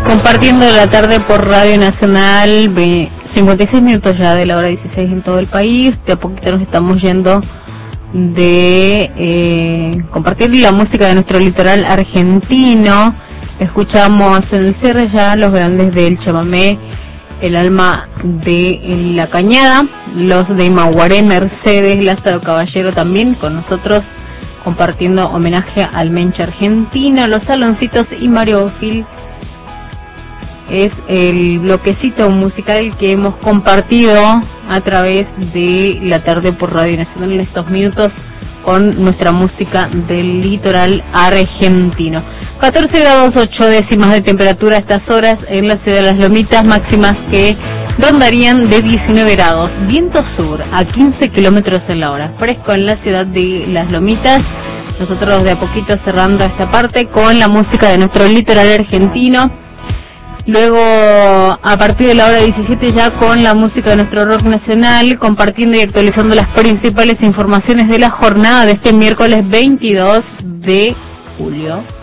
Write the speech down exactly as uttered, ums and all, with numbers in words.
Compartiendo la tarde por Radio Nacional, cincuenta y seis minutos ya de la hora dieciséis en todo el país. De a poquito nos estamos yendo de eh, compartir la música de nuestro litoral argentino. Escuchamos en el cierre ya los grandes del chamamé, El alma de la cañada, los de Imaguaré, Mercedes, Lázaro Caballero también con nosotros compartiendo homenaje al Menche argentino, Los Saloncitos y Mario Gil. Es el bloquecito musical que hemos compartido a través de la tarde por Radio Nacional en estos minutos con nuestra música del litoral argentino. catorce grados ocho décimas de temperatura a estas horas en la ciudad de Las Lomitas, máximas que rondarían de diecinueve grados. Viento sur a quince kilómetros en la hora, fresco en la ciudad de Las Lomitas. Nosotros de a poquito cerrando esta parte con la música de nuestro litoral argentino. Luego, a partir de la hora diecisiete, ya con la música de nuestro rock nacional, compartiendo y actualizando las principales informaciones de la jornada de este miércoles veintidós de julio.